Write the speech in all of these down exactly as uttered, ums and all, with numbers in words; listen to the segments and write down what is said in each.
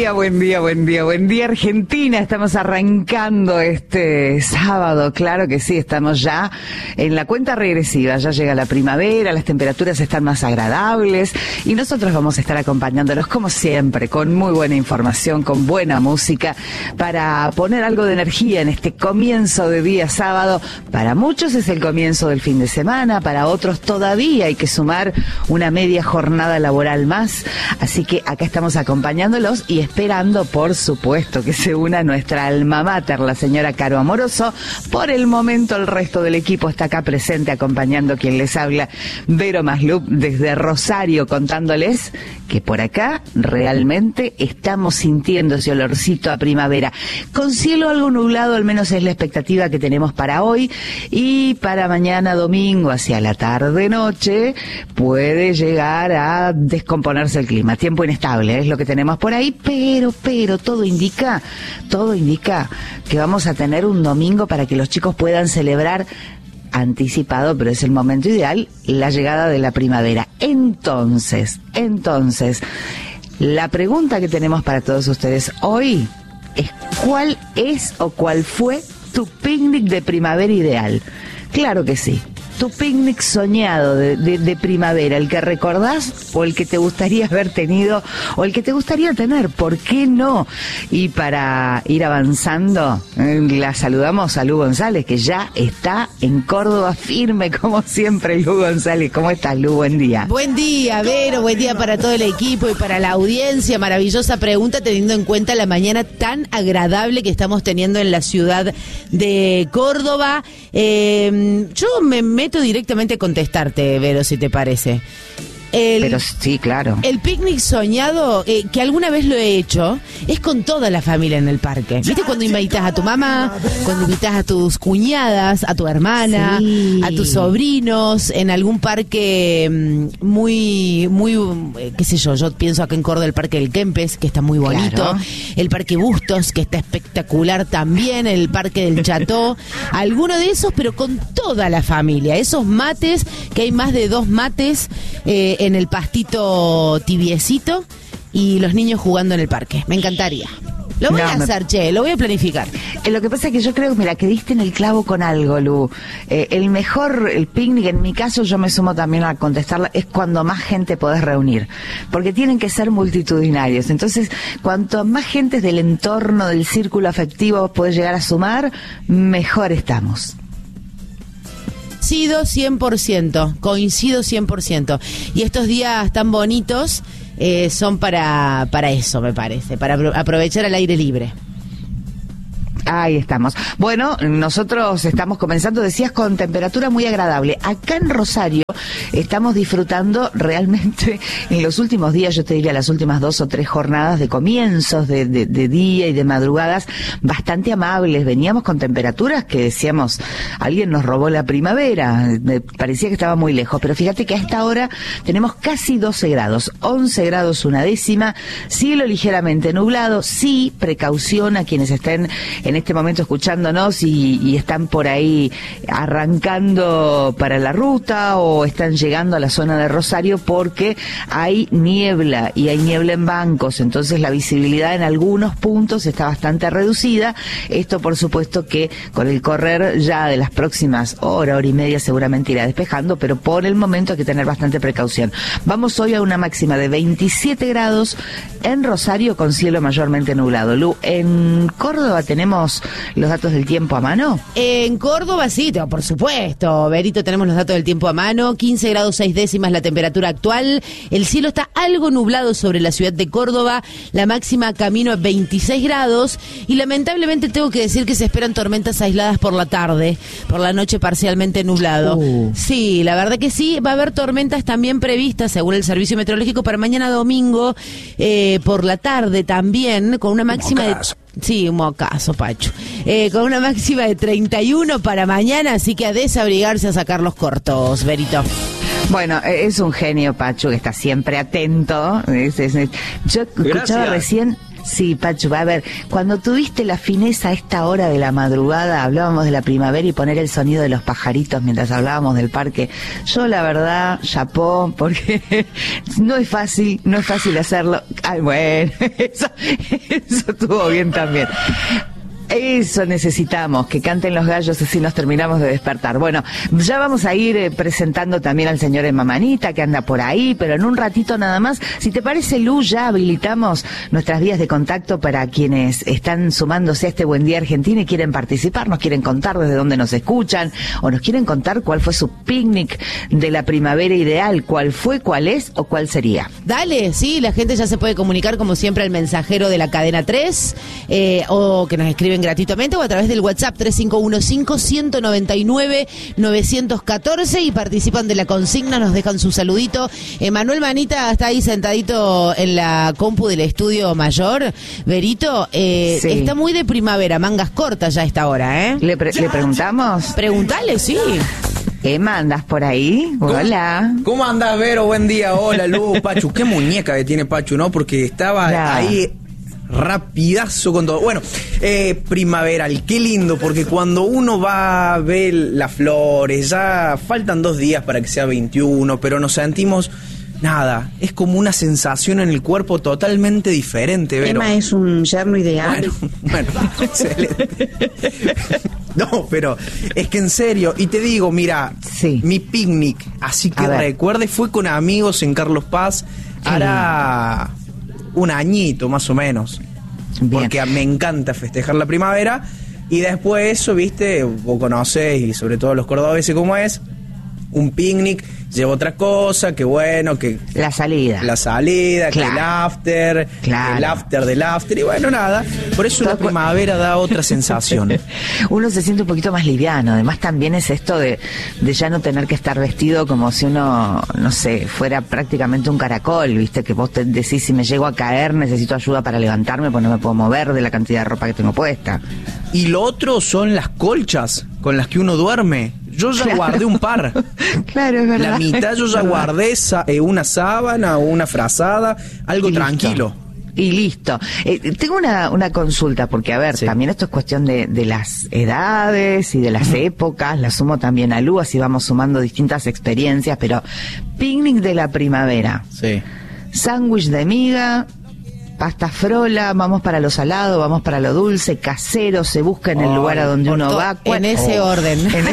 día, buen día, buen día, buen día Argentina. Estamos arrancando este sábado, claro que sí, estamos ya en la cuenta regresiva, ya llega la primavera, las temperaturas están más agradables y nosotros vamos a estar acompañándolos como siempre, con muy buena información, con buena música, para poner algo de energía en este comienzo de día sábado. Para muchos es el comienzo del fin de semana, para otros todavía hay que sumar una media jornada laboral más, así que acá estamos acompañándolos y esperando, por supuesto, que se una nuestra alma mater, la señora Caro Amoroso. Por el momento el resto del equipo está acá presente acompañando quien les habla, Vero Maslup, desde Rosario, contándoles que por acá realmente estamos sintiendo ese olorcito a primavera, con cielo algo nublado, al menos es la expectativa que tenemos para hoy, y para mañana domingo hacia la tarde-noche puede llegar a descomponerse el clima, tiempo inestable es lo que tenemos por ahí, pero, pero todo indica, todo indica que vamos a tener un domingo para que los chicos puedan celebrar anticipado, pero es el momento ideal, la llegada de la primavera. Entonces, entonces, la pregunta que tenemos para todos ustedes hoy es: ¿cuál es o cuál fue tu picnic de primavera ideal? Claro que sí. Tu picnic soñado de, de, de primavera, el que recordás o el que te gustaría haber tenido o el que te gustaría tener, ¿por qué no? Y para ir avanzando, eh, la saludamos a Lu González, que ya está en Córdoba firme, como siempre. Lu González, ¿cómo estás, Lu? Buen día. Buen día, Vero, buen día para todo el equipo y para la audiencia. Maravillosa pregunta, teniendo en cuenta la mañana tan agradable que estamos teniendo en la ciudad de Córdoba. Eh, yo me meto directamente a contestarte, Vero, si te parece. El, Pero sí, claro. El picnic soñado, eh, que alguna vez lo he hecho, es con toda la familia en el parque. ¿Viste cuando invitas a tu mamá, cuando invitas a tus cuñadas, a tu hermana, sí, a tus sobrinos, en algún parque muy, muy, qué sé yo, yo pienso acá en Córdoba el Parque del Kempes, que está muy bonito, claro. El Parque Bustos, que está espectacular también, el Parque del Cható, alguno de esos, pero con toda la familia. Esos mates, que hay más de dos mates, eh, en el pastito tibiecito y los niños jugando en el parque. Me encantaría. Lo voy no, a hacer, me... che, lo voy a planificar. Eh, lo que pasa es que yo creo, mira, que diste en el clavo con algo, Lu. Eh, el mejor, el picnic, en mi caso, yo me sumo también a contestarla, es cuando más gente podés reunir. Porque tienen que ser multitudinarios. Entonces, cuanto más gente del entorno, del círculo afectivo podés llegar a sumar, mejor estamos. Coincido cien por ciento, coincido cien por ciento. Y estos días tan bonitos eh, son para, para eso, me parece, para aprovechar el aire libre. Ahí estamos. Bueno, nosotros estamos comenzando, decías, con temperatura muy agradable. Acá en Rosario estamos disfrutando realmente en los últimos días, yo te diría las últimas dos o tres jornadas de comienzos de, de, de día y de madrugadas bastante amables. Veníamos con temperaturas que decíamos, alguien nos robó la primavera, me parecía que estaba muy lejos, pero fíjate que a esta hora tenemos casi doce grados, once grados una décima, cielo ligeramente nublado. Sí, precaución a quienes estén en este momento escuchándonos y, y están por ahí arrancando para la ruta o están llegando a la zona de Rosario, porque hay niebla y hay niebla en bancos, entonces la visibilidad en algunos puntos está bastante reducida. Esto, por supuesto, que con el correr ya de las próximas hora, hora y media seguramente irá despejando, pero por el momento hay que tener bastante precaución. Vamos hoy a una máxima de veintisiete grados en Rosario con cielo mayormente nublado. Lu, en Córdoba tenemos los datos del tiempo a mano. En Córdoba sí, por supuesto, Berito, tenemos los datos del tiempo a mano. Quince grados seis décimas la temperatura actual. El cielo está algo nublado sobre la ciudad de Córdoba. La máxima camino a veintiséis grados. Y lamentablemente tengo que decir que se esperan tormentas aisladas por la tarde. Por la noche parcialmente nublado. Uh. Sí, la verdad que sí. Va a haber tormentas también previstas, según el Servicio Meteorológico, para mañana domingo, eh, por la tarde también, con una máxima de... Sí, un mocazo, Pacho. Eh, con una máxima de treinta y uno para mañana, así que a desabrigarse, a sacar los cortos, Berito. Bueno, es un genio, Pacho, que está siempre atento. Es, es, es. Yo escuchaba Gracias. recién... Sí, Pachu, a ver, cuando tuviste la fineza a esta hora de la madrugada, hablábamos de la primavera y poner el sonido de los pajaritos mientras hablábamos del parque, yo la verdad, chapó, porque no es fácil, no es fácil hacerlo. Ay, bueno, eso, eso estuvo bien también. Eso necesitamos, que canten los gallos, así nos terminamos de despertar. Bueno, ya vamos a ir eh, presentando también al señor Emma Manita, que anda por ahí, pero en un ratito nada más. Si te parece, Lu, ya habilitamos nuestras vías de contacto para quienes están sumándose a este Buen Día Argentina y quieren participar, nos quieren contar desde dónde nos escuchan, o nos quieren contar cuál fue su picnic de la primavera ideal, cuál fue, cuál es o cuál sería. Dale, sí, la gente ya se puede comunicar como siempre al mensajero de la cadena tres, eh, o que nos escriben gratuitamente o a través del WhatsApp tres cinco uno cinco, uno nueve nueve, nueve uno cuatro y participan de la consigna, nos dejan su saludito. Emanuel Manita está ahí sentadito en la compu del estudio mayor. Verito, eh, sí. Está muy de primavera, mangas cortas ya a esta hora, ¿eh? ¿Le, pre- ¿le preguntamos? Preguntale, sí. Emma, ¿andás por ahí? Hola. ¿Cómo, ¿Cómo andás, Vero? Buen día. Hola, Lu, Pachu. Qué muñeca que tiene Pachu, ¿no? Porque estaba ya ahí rapidazo con todo. Bueno, eh, primaveral, qué lindo, porque cuando uno va a ver las flores, ya faltan dos días para que sea veintiuno, pero nos sentimos, nada, es como una sensación en el cuerpo totalmente diferente, Vero. Emma es un yerno ideal. Bueno, bueno, excelente. No, pero es que en serio, y te digo, mira, sí. Mi picnic, así que recuerde, fue con amigos en Carlos Paz, hará un añito más o menos. Bien. Porque me encanta festejar la primavera. Y después eso, viste, vos conocés, y sobre todo los cordobeses como es, un picnic lleva otra cosa, que bueno, que la salida. La salida, claro. Que el after, claro. El after del after, y bueno, nada. Por eso todo la primavera da otra sensación. Uno se siente un poquito más liviano. Además también es esto de, de ya no tener que estar vestido como si uno, no sé, fuera prácticamente un caracol, viste, que vos te decís, si me llego a caer, necesito ayuda para levantarme, pues no me puedo mover de la cantidad de ropa que tengo puesta. Y lo otro son las colchas con las que uno duerme. Yo ya claro. guardé un par. Claro, es verdad. La mitad yo ya guardé esa, eh, una sábana o una frazada, algo y tranquilo. Y listo. Eh, tengo una, una consulta, porque a ver, sí. También esto es cuestión de, de las edades y de las uh-huh. épocas, la sumo también a Lu, así vamos sumando distintas experiencias, pero picnic de la primavera. Sí. Sándwich de miga, pasta frola, vamos para lo salado, vamos para lo dulce, casero, se busca en el oh, lugar a donde uno to- va. En ese oh. orden. En,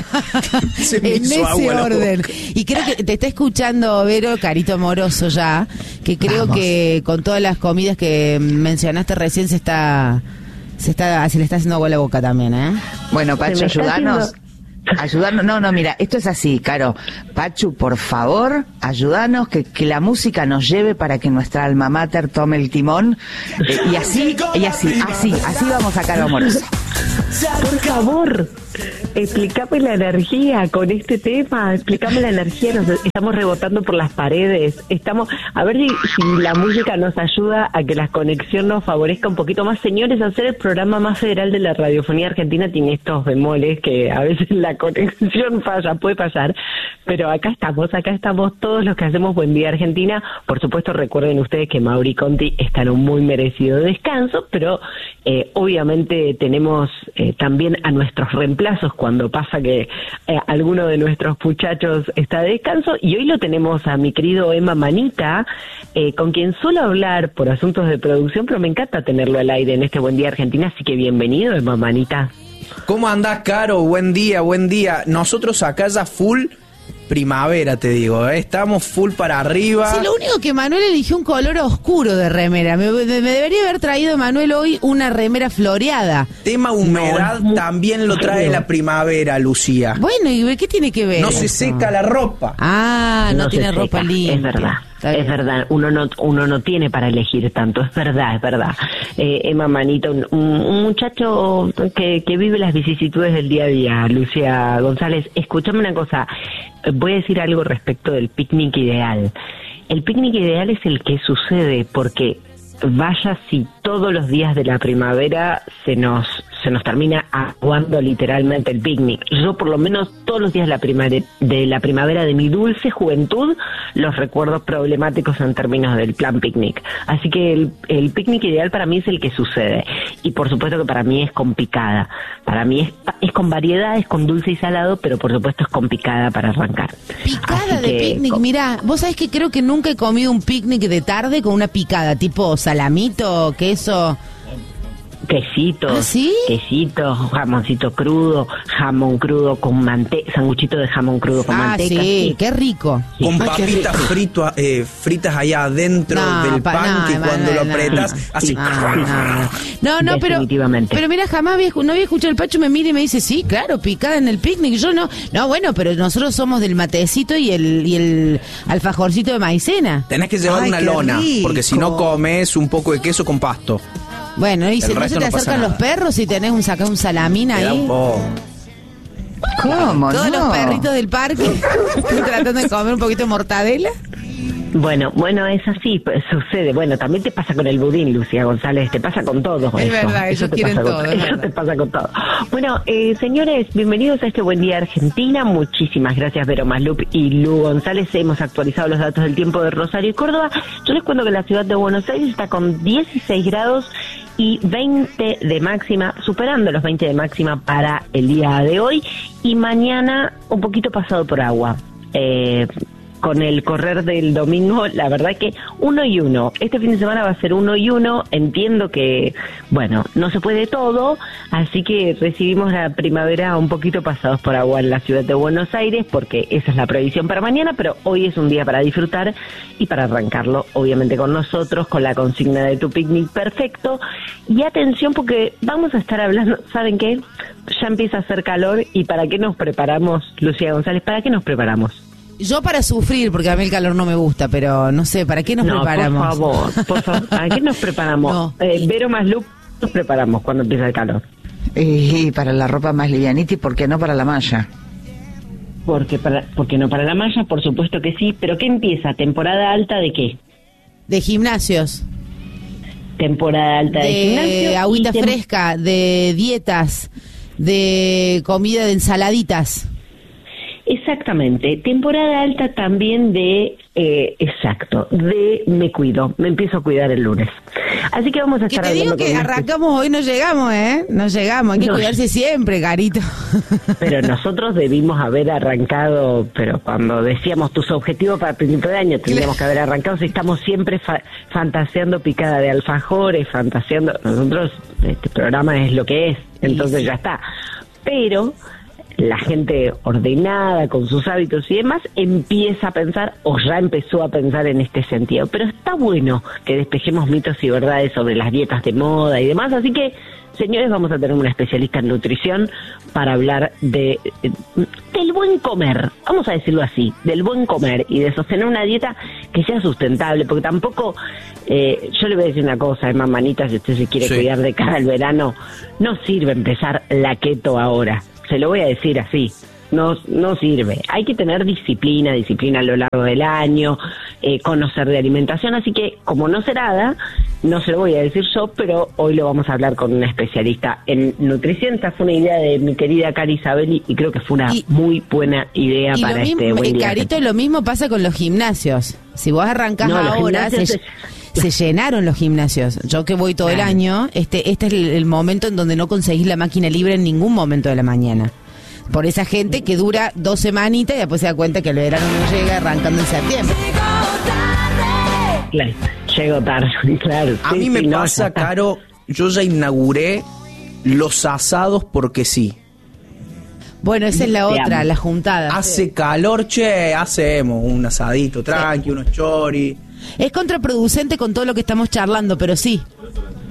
en ese orden. Y creo que te está escuchando, Vero, Carito Amoroso ya, que creo vamos. Que con todas las comidas que mencionaste recién se está, se está, se le está haciendo agua a la boca también, ¿eh? Bueno, Pacho, ayúdanos. Ayudarnos, no, no, mira, esto es así, Caro. Pachu, por favor, ayúdanos, que, que la música nos lleve para que nuestra alma mater tome el timón. Eh, y así, y así, así, así vamos a Caro Amoroso. Por favor, explícame la energía con este tema, explícame la energía, nos estamos rebotando por las paredes, estamos, a ver si, si la música nos ayuda a que la conexión nos favorezca un poquito más. Señores, hacer el programa más federal de la radiofonía argentina tiene estos bemoles que a veces la conexión falla, puede fallar, pero acá estamos, acá estamos todos los que hacemos Buen Día Argentina. Por supuesto, recuerden ustedes que Mauri Conti está en un muy merecido descanso, pero eh, obviamente tenemos eh, también a nuestros reemplazos cuando pasa que eh, alguno de nuestros muchachos está de descanso, y hoy lo tenemos a mi querido Emma Manita, eh, con quien suelo hablar por asuntos de producción, pero me encanta tenerlo al aire en este Buen Día Argentina, así que bienvenido, Emma Manita. ¿Cómo andás, Caro? Buen día, buen día. Nosotros acá ya full primavera, te digo, ¿eh? Estamos full para arriba. Sí, lo único que Manuel eligió un color oscuro de remera. Me, me debería haber traído Manuel hoy una remera floreada. Tema humedad no, también lo trae la primavera, Lucía. Bueno, ¿y qué tiene que ver? No se seca la ropa. Ah, no, no tiene ropa seca, limpia. Es verdad. Es verdad, uno no uno no tiene para elegir tanto, es verdad, es verdad. Eh, Emma Manita, un, un muchacho que, que vive las vicisitudes del día a día. Lucía González, escúchame una cosa, voy a decir algo respecto del picnic ideal. El picnic ideal es el que sucede porque vaya si todos los días de la primavera se nos se nos termina aguando literalmente el picnic. Yo por lo menos todos los días de la primavera, de la primavera de mi dulce juventud los recuerdo problemáticos en términos del plan picnic. Así que el, el picnic ideal para mí es el que sucede. Y por supuesto que para mí es con picada. Para mí es, es con variedad, es con dulce y salado, pero por supuesto es con picada para arrancar. Picada Así de que, picnic, con... mirá, vos sabés que creo que nunca he comido un picnic de tarde con una picada, tipo salamito, queso... Quesitos, ¿Ah, sí? quesitos, jamoncito crudo, jamón crudo con manteca, sanguchito de jamón crudo con ah, manteca. Sí, sí, qué rico. Con Ay, papitas frito, eh, fritas allá adentro No, del pa- pan, no, que no, cuando no, lo no, apretas, no. así. No, no, no. No, no, pero, Definitivamente. pero mira, jamás había, escu- no había escuchado el Pacho, me mira y me dice, sí, claro, picada en el picnic. Yo no, no, bueno, pero nosotros somos del matecito y el, y el alfajorcito de maicena. Tenés que llevar Ay, una qué lona, rico. porque si no comes un poco de queso con pasto. Bueno, y El si no se resto te no pasa acercan los nada. perros y tenés un saca un salamín Te da ahí. un poco. ¿Cómo Todos no? los perritos del parque están tratando de comer un poquito de mortadela. Bueno, bueno, es así, pues, sucede. Bueno, también te pasa con el budín, Lucía González, te pasa con todo. Es eso. verdad, ellos Eso te quieren pasa con- todo, es Eso verdad. te pasa con todo. Bueno, eh, señores, bienvenidos a este Buen Día Argentina. Muchísimas gracias, Vero Maslup y Lu González. Hemos actualizado los datos del tiempo de Rosario y Córdoba. Yo les cuento que la ciudad de Buenos Aires está con dieciséis grados y veinte de máxima, superando los veinte de máxima para el día de hoy. Y mañana un poquito pasado por agua. Eh... Con el correr del domingo, la verdad que uno y uno. Este fin de semana va a ser uno y uno. Entiendo que, bueno, no se puede todo, así que recibimos la primavera un poquito pasados por agua en la ciudad de Buenos Aires, porque esa es la previsión para mañana, pero hoy es un día para disfrutar y para arrancarlo, obviamente, con nosotros, con la consigna de tu picnic perfecto. Y atención, porque vamos a estar hablando, ¿saben qué? Ya empieza a hacer calor, y ¿para qué nos preparamos, Lucía González? ¿Para qué nos preparamos? Yo para sufrir, porque a mí el calor no me gusta, pero no sé, ¿para qué nos no, preparamos? por favor, por favor, ¿a qué nos preparamos? No. Eh, Vero Maslup, nos preparamos cuando empieza el calor. Y para la ropa más livianita, ¿y por qué no para la malla? Porque para, porque no para la malla, por supuesto que sí, pero ¿qué empieza? ¿Temporada alta de qué? De gimnasios, Temporada alta de, de gimnasio. agüita y tem- fresca, de dietas, de comida de ensaladitas. Exactamente, temporada alta también de, eh, exacto, de me cuido, me empiezo a cuidar el lunes. Así que vamos a Que estar te digo hablando que con una arrancamos hoy, no llegamos, ¿eh? No llegamos, hay que No. cuidarse siempre, carito. Pero nosotros debimos haber arrancado, pero cuando decíamos tus objetivos para el principio de año, tendríamos que haber arrancado. Si estamos siempre fa- fantaseando picada de alfajores, fantaseando, nosotros, este programa es lo que es, entonces Sí. ya está. Pero la gente ordenada, con sus hábitos y demás, empieza a pensar, o ya empezó a pensar en este sentido. Pero está bueno que despejemos mitos y verdades sobre las dietas de moda y demás, así que, señores, vamos a tener una especialista en nutrición para hablar de del buen comer, vamos a decirlo así, del buen comer y de sostener una dieta que sea sustentable, porque tampoco, eh, yo le voy a decir una cosa, Emma Manita, si usted se quiere Sí. cuidar de cara al verano, no sirve empezar la keto ahora, se lo voy a decir así. No, no sirve. Hay que tener disciplina, disciplina a lo largo del año, eh, conocer de alimentación, así que como no sé nada, no se lo voy a decir yo, pero hoy lo vamos a hablar con una especialista en nutrición. Esta fue una idea de mi querida Cari Isabelli y creo que fue una Y- muy buena idea Y para lo mismo, este buen eh, día. carito, lo mismo pasa con los gimnasios. Si vos arrancás No, los ahora, se, gimnasios se llenaron los gimnasios. Yo que voy todo el Claro. año, este este es el, el momento en donde no conseguís la máquina libre en ningún momento de la mañana. Por esa gente que dura dos semanitas y después se da cuenta que el verano no llega arrancando en septiembre. Claro, llego tarde, claro. A sí, mí me sí, no, ya pasa, está. Caro, yo ya inauguré los asados porque sí. Bueno, esa es la Te otra, amo. la juntada. Hace calor, che, hacemos un asadito tranqui, unos choris. Es contraproducente con todo lo que estamos charlando, pero sí.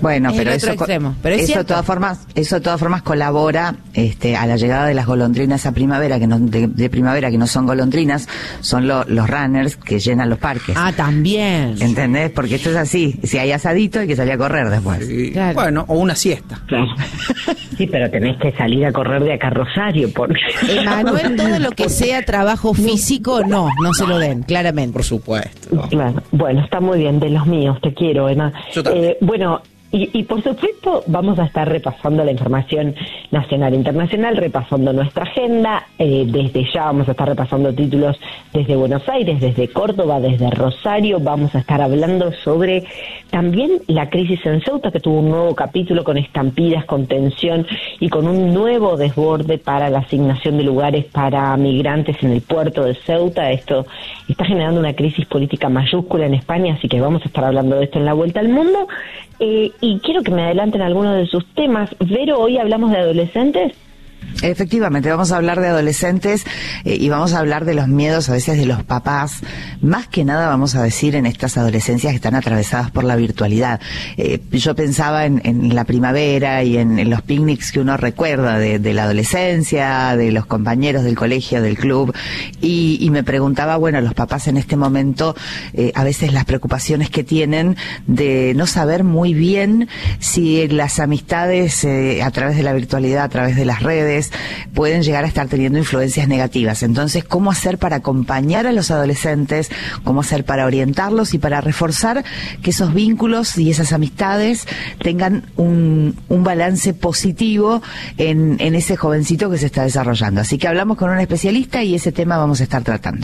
Bueno, es pero el eso, otro extremo. Pero es eso de cierto. todas formas, eso de todas formas colabora este, a la llegada de las golondrinas a primavera, que no, de, de primavera que no son golondrinas, son lo, los runners que llenan los parques. Ah, también. ¿Entendés? Porque esto es así. Si hay asadito hay que salir a correr después. Sí. Claro. Bueno, o una siesta. Claro. Sí, pero tenés que salir a correr de acá a Rosario. Porque... Emanuel, todo lo que sea trabajo físico, no, no se lo den, claramente. Por supuesto. ¿no? Claro. Bueno, está muy bien, de los míos, te quiero, Emma. Yo también. Eh, bueno, y, y por supuesto vamos a estar repasando la información nacional e internacional, repasando nuestra agenda. Eh, desde ya vamos a estar repasando títulos desde Buenos Aires, desde Córdoba, desde Rosario. Vamos a estar hablando sobre también la crisis en Ceuta, que tuvo un nuevo capítulo con estampidas, con tensión y con un nuevo desborde para la asignación de lugares para migrantes en el puerto de Ceuta. Esto está generando una crisis política mayúscula en España, así que vamos a estar hablando de esto en la Vuelta al Mundo. Eh, y quiero que me adelanten algunos de sus temas. Vero, hoy hablamos de adolescentes. Efectivamente, vamos a hablar de adolescentes eh, y vamos a hablar de los miedos a veces de los papás. Más que nada vamos a decir en estas adolescencias que están atravesadas por la virtualidad. Eh, yo pensaba en, en la primavera y en, en los picnics que uno recuerda de, de la adolescencia, de los compañeros del colegio, del club, y, y me preguntaba, bueno, los papás en este momento, eh, a veces las preocupaciones que tienen de no saber muy bien si las amistades eh, a través de la virtualidad, a través de las redes, pueden llegar a estar teniendo influencias negativas. Entonces, ¿cómo hacer para acompañar a los adolescentes? ¿Cómo hacer para orientarlos y para reforzar que esos vínculos y esas amistades tengan un, un balance positivo en, en ese jovencito que se está desarrollando? Así que hablamos con un especialista y ese tema vamos a estar tratando.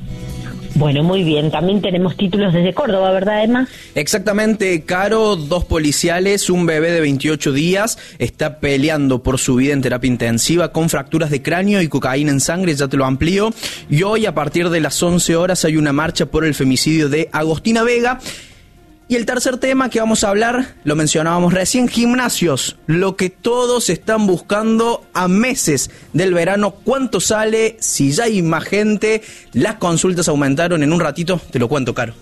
Bueno, muy bien. También tenemos títulos desde Córdoba, ¿verdad, Emma? Exactamente, Caro, dos policiales, un bebé de veintiocho días, está peleando por su vida en terapia intensiva con fracturas de cráneo y cocaína en sangre, ya te lo amplío. Y hoy a partir de las once horas hay una marcha por el femicidio de Agostina Vega. Y el tercer tema que vamos a hablar, lo mencionábamos recién, gimnasios, lo que todos están buscando a meses del verano. ¿Cuánto sale? Si ya hay más gente, las consultas aumentaron. En un ratito te lo cuento, Caro.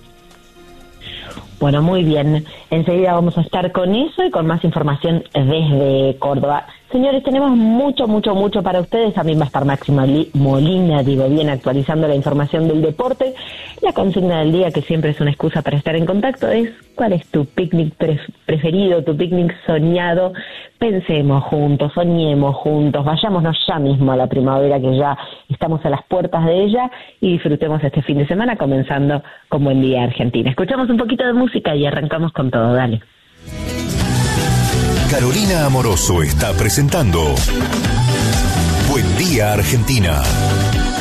Bueno, muy bien. Enseguida vamos a estar con eso y con más información desde Córdoba. Señores, tenemos mucho, mucho, mucho para ustedes. También va a estar Máxima Molina, digo bien, actualizando la información del deporte. La consigna del día, que siempre es una excusa para estar en contacto, es ¿cuál es tu picnic pre- preferido, tu picnic soñado? Pensemos juntos, soñemos juntos, vayámonos ya mismo a la primavera, que ya estamos a las puertas de ella, y disfrutemos este fin de semana, comenzando con Buen Día Argentina. Escuchamos un poquito de música y arrancamos con todo, dale. Carolina Amoroso está presentando Buen Día Argentina.